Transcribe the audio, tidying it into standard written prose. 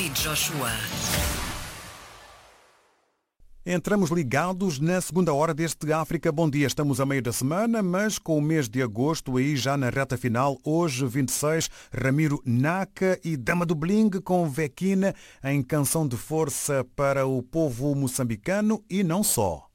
David Joshua. Entramos ligados na segunda hora deste África Bom Dia. Estamos a meio da semana, mas com o mês de agosto aí já na reta final. Hoje, 26, Ramiro Naka e Dama do Bling com Vequina em canção de força para o povo moçambicano e não só.